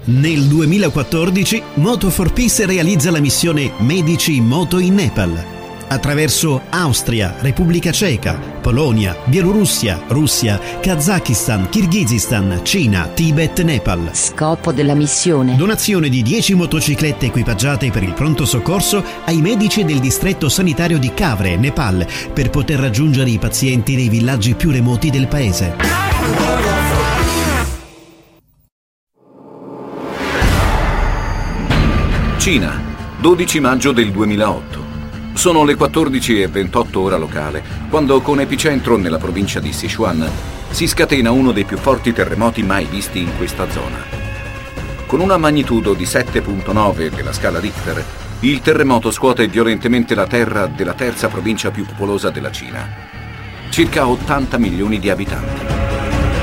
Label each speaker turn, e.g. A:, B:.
A: Nel 2014 Moto4Peace realizza la missione Medici in Moto in Nepal. Attraverso Austria, Repubblica Ceca, Polonia, Bielorussia, Russia, Kazakistan, Kirghizistan, Cina, Tibet, Nepal.
B: Scopo della missione:
A: donazione di 10 motociclette equipaggiate per il pronto soccorso ai medici del distretto sanitario di Kavre, Nepal, per poter raggiungere i pazienti nei villaggi più remoti del paese.
C: Cina, 12 maggio del 2008. Sono le 14:28 ora locale, quando con epicentro nella provincia di Sichuan si scatena uno dei più forti terremoti mai visti in questa zona. Con una magnitudo di 7,9 della scala Richter, il terremoto scuote violentemente la terra della terza provincia più popolosa della Cina. Circa 80 milioni di abitanti.